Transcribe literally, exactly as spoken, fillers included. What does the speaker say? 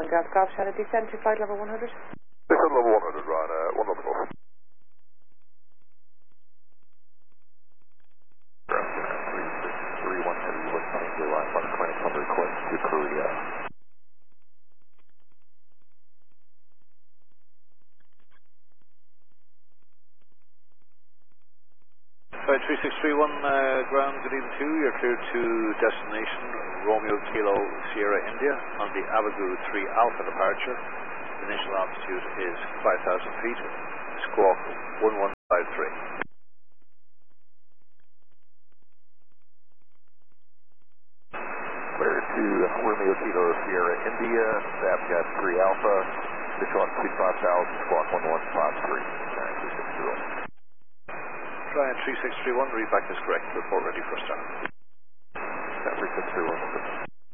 one Delta Golf, shall I descend to flight level one hundred? Descend level one hundred, Ryan, uh, one level golf. three six three one heavy with ninety line one clinic on request to Korea. Flight three six three one, uh, ground, good evening to you. You're cleared to destination Romeo Kilo Sierra India on the Abagu three Alpha departure. Initial altitude is five thousand feet, squawk one one five three. Clear to Romeo Kilo Sierra India, Babgat three Alpha, initial altitude five thousand, squawk one one five three. three six three one. Ryan three six three one, read back is correct. Report ready for start. three six three one.